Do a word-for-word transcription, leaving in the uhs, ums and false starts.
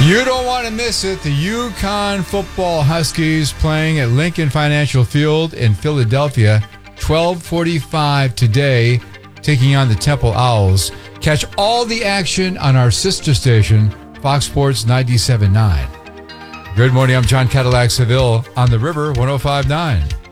You don't want to miss it. The UConn football Huskies playing at Lincoln Financial Field in Philadelphia, twelve forty-five today, taking on the Temple Owls. Catch all the action on our sister station, Fox Sports ninety-seven point nine. Good morning. I'm John Cadillac Seville on the River one oh five point nine.